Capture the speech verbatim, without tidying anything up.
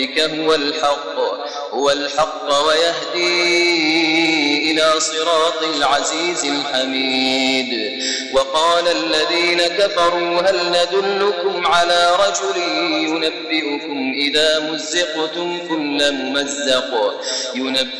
هو الحق هو الحق ويهدي إلى صراط العزيز الحميد. وقال الذين كفروا هل ندلكم على رجل ينبئكم إذا مزقتم كل ممزق ينبئكم